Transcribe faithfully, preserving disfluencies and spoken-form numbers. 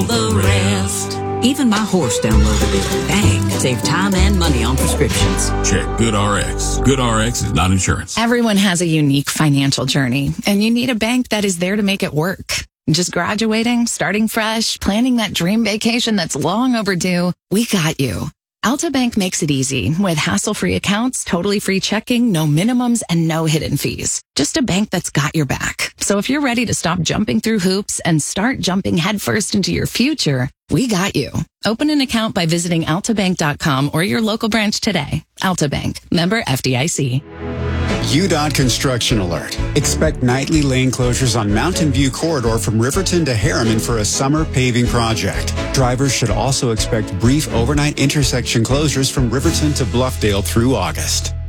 all the rest. Even my horse downloaded it. Dang, save time and money on prescriptions. Check GoodRx. GoodRx is not insurance. Everyone has a unique financial journey, and you need a bank that is there to make it work. Just graduating, starting fresh, planning that dream vacation that's long overdue. We got you. Alta Bank makes it easy with hassle-free accounts, totally free checking, no minimums, and no hidden fees. Just a bank that's got your back. So if you're ready to stop jumping through hoops and start jumping headfirst into your future, we got you. Open an account by visiting alta bank dot com or your local branch today. Alta Bank, member F D I C. U DOT Construction Alert. Expect nightly lane closures on Mountain View Corridor from Riverton to Harriman for a summer paving project. Drivers should also expect brief overnight intersection closures from Riverton to Bluffdale through August.